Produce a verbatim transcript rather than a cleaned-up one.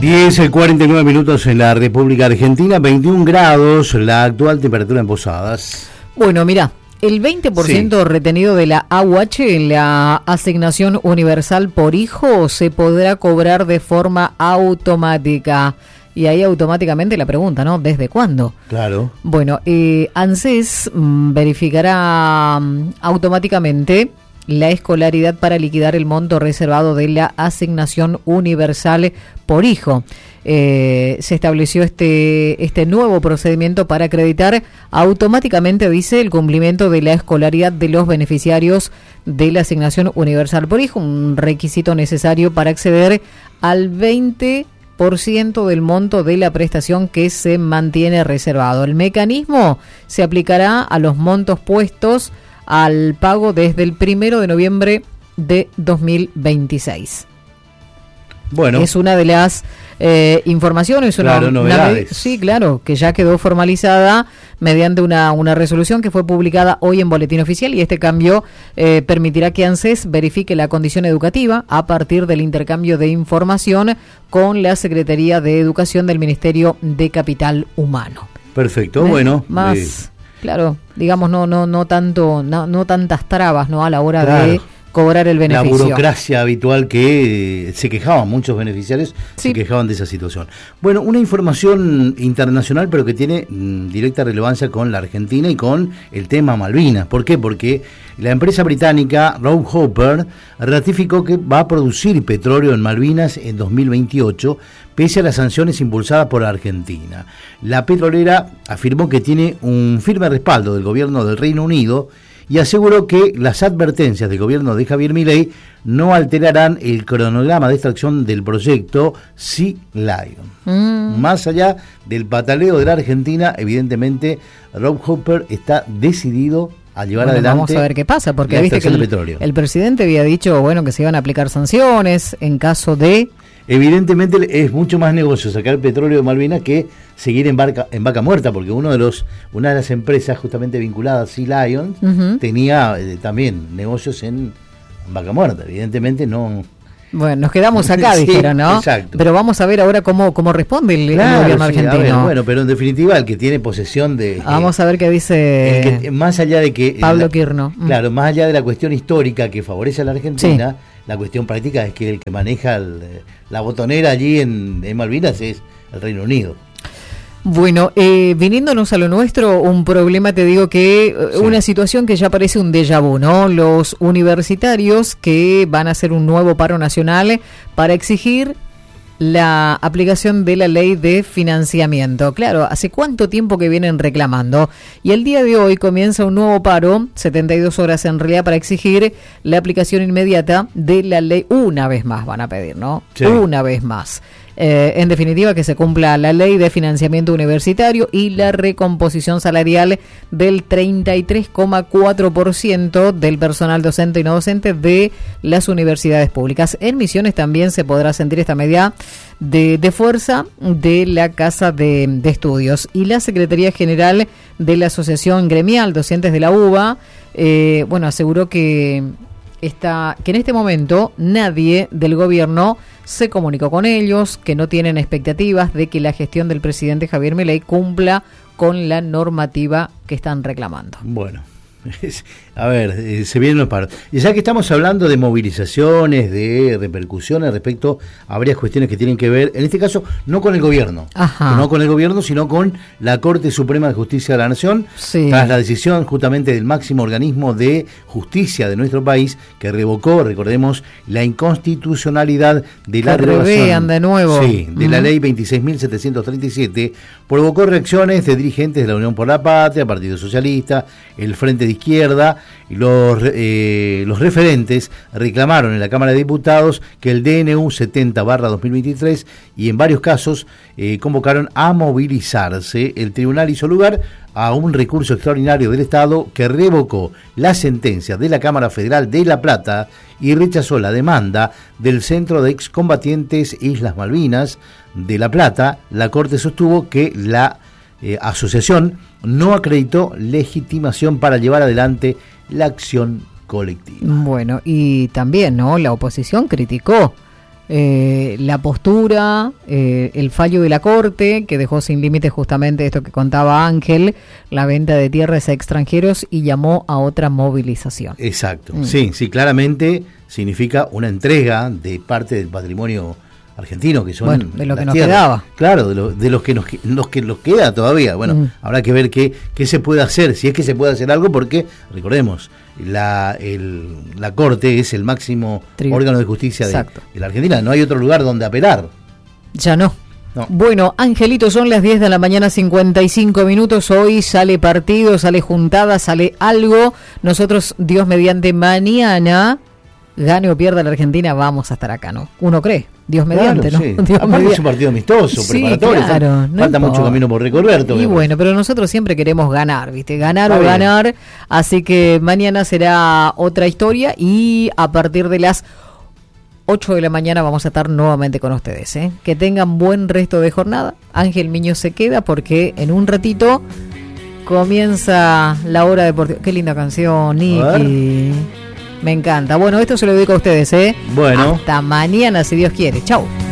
diez, cuarenta y nueve minutos en la República Argentina, veintiún grados, la actual temperatura en Posadas. Bueno, mira, el veinte por ciento sí. retenido de la A U H en la asignación universal por hijo se podrá cobrar de forma automática. Y ahí automáticamente la pregunta, ¿no? ¿Desde cuándo? Claro. Bueno, eh, ANSES mmm, verificará mmm, automáticamente la escolaridad para liquidar el monto reservado de la asignación universal por hijo. Eh, se estableció este este nuevo procedimiento para acreditar automáticamente, dice, el cumplimiento de la escolaridad de los beneficiarios de la asignación universal por hijo, un requisito necesario para acceder al veinte por ciento del monto de la prestación que se mantiene reservado. El mecanismo se aplicará a los montos puestos al pago desde el primero de noviembre de dos mil veintiséis. Bueno. Es una de las eh, informaciones. Una, claro, novedades. Una, sí, claro, que ya quedó formalizada mediante una, una resolución que fue publicada hoy en Boletín Oficial, y este cambio eh, permitirá que ANSES verifique la condición educativa a partir del intercambio de información con la Secretaría de Educación del Ministerio de Capital Humano. Perfecto, ¿Eh? bueno. Más... Eh. Claro, digamos, no no no tanto no, no tantas trabas, ¿no?, a la hora claro. de cobrar el beneficio. La burocracia habitual que eh, se quejaban muchos beneficiarios, sí. se quejaban de esa situación. Bueno, una información internacional, pero que tiene mm, directa relevancia con la Argentina y con el tema Malvinas. ¿Por qué? Porque la empresa británica Rob Hopper ratificó que va a producir petróleo en Malvinas en dos mil veintiocho, pese a las sanciones impulsadas por Argentina. La petrolera afirmó que tiene un firme respaldo del gobierno del Reino Unido y aseguró que las advertencias del gobierno de Javier Milei no alterarán el cronograma de extracción del proyecto Sea Lion. Mm. Más allá del pataleo de la Argentina, evidentemente Rob Hopper está decidido a llevar bueno, adelante. Vamos a ver qué pasa, porque viste que el, el presidente había dicho, bueno, que se iban a aplicar sanciones en caso de... Evidentemente es mucho más negocio sacar petróleo de Malvinas que seguir en, barca, en vaca muerta, porque uno de los una de las empresas justamente vinculadas, Sea Lion, uh-huh. tenía eh, también negocios en, en vaca muerta. Evidentemente no... Bueno, nos quedamos acá, sí, dijeron, ¿no? Exacto. Pero vamos a ver ahora cómo, cómo responde el, claro, el gobierno sí, argentino. Ver, bueno, pero en definitiva el que tiene posesión de... Vamos eh, a ver qué dice el que, más allá de que... Pablo la, Quirno. Claro, más allá de la cuestión histórica que favorece a la Argentina... Sí. La cuestión práctica es que el que maneja el, la botonera allí en, en Malvinas es el Reino Unido. Bueno, eh, viniéndonos a lo nuestro, un problema, te digo que sí. una situación que ya parece un déjà vu, ¿no? Los universitarios que van a hacer un nuevo paro nacional para exigir la aplicación de la ley de financiamiento. Claro, ¿hace cuánto tiempo que vienen reclamando? Y el día de hoy comienza un nuevo paro, setenta y dos horas en realidad, para exigir la aplicación inmediata de la ley. Una vez más van a pedir, ¿no? Sí. Una vez más. Eh, en definitiva, que se cumpla la ley de financiamiento universitario y la recomposición salarial del treinta y tres coma cuatro por ciento del personal docente y no docente de las universidades públicas. En Misiones también se podrá sentir esta medida de, de fuerza de la Casa de, de Estudios. Y la Secretaría General de la Asociación Gremial Docentes de la UBA, eh, bueno, aseguró que... Está, que en este momento nadie del gobierno se comunicó con ellos, que no tienen expectativas de que la gestión del presidente Javier Milei cumpla con la normativa que están reclamando. Bueno, a ver, eh, se vienen los paros. Y ya que estamos hablando de movilizaciones, de repercusiones respecto a varias cuestiones que tienen que ver, en este caso, no con el gobierno, Ajá. no con el gobierno, sino con la Corte Suprema de Justicia de la Nación, sí. tras la decisión justamente del máximo organismo de justicia de nuestro país, que revocó, recordemos, la inconstitucionalidad de la derogación de nuevo. Sí, de uh-huh. la ley veintiséis mil setecientos treinta y siete, provocó reacciones de dirigentes de la Unión por la Patria, Partido Socialista, el Frente de Izquierda, y los, eh, los referentes reclamaron en la Cámara de Diputados que el D N U setenta barra dos mil veintitrés y en varios casos eh, convocaron a movilizarse. El tribunal hizo lugar a un recurso extraordinario del Estado que revocó la sentencia de la Cámara Federal de La Plata y rechazó la demanda del Centro de Excombatientes Islas Malvinas de La Plata. La Corte sostuvo que la eh, asociación no acreditó legitimación para llevar adelante la acción colectiva. Bueno, y también, ¿no?, la oposición criticó eh, la postura, eh, el fallo de la Corte, que dejó sin límites justamente esto que contaba Ángel, la venta de tierras a extranjeros, y llamó a otra movilización. Exacto, mm. sí, sí, claramente significa una entrega de parte del patrimonio argentino, que son bueno, de lo que nos tierras. quedaba. Claro, de, lo, de los que nos los que nos queda todavía. Bueno, mm. habrá que ver qué, qué se puede hacer, si es que se puede hacer algo, porque, recordemos, la, el, la Corte es el máximo Tri- órgano de justicia de, de la Argentina. No hay otro lugar donde apelar. Ya no. No. Bueno, Angelito, son las diez de la mañana, cincuenta y cinco minutos. Hoy sale partido, sale juntada, sale algo. Nosotros, Dios mediante, mañana, gane o pierda la Argentina, vamos a estar acá, ¿no? Uno cree. Dios mediante, claro, ¿no? Sí. Dios Aparte mediante. es un partido amistoso, sí, preparatorio. Claro, falta no falta importa. mucho camino por recorrer. Y bueno, pero nosotros siempre queremos ganar, ¿viste? Ganar Está o bien. ganar. Así que mañana será otra historia y a partir de las ocho de la mañana vamos a estar nuevamente con ustedes, ¿eh? Que tengan buen resto de jornada. Ángel Miño se queda porque en un ratito comienza la hora deportiva. Qué linda canción, Niki. Me encanta. Bueno, esto se lo dedico a ustedes, ¿eh? Bueno. Hasta mañana, si Dios quiere. Chau.